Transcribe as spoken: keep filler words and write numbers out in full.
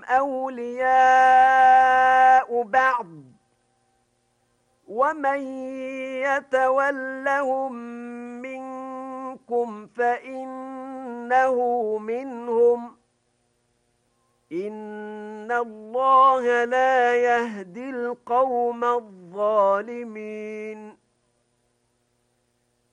أولياء بعض ومن يتولهم منكم فإنه منهم إن الله لا يهدي القوم الظالمين